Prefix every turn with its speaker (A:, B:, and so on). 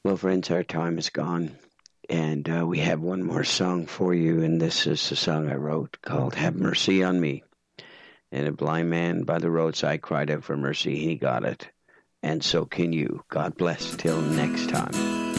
A: Well, friends, our time is gone. And we have one more song for you. And this is a song I wrote called Have Mercy on Me. And a blind man by the roadside cried out for mercy. He got it. And so can you. God bless. Till next time.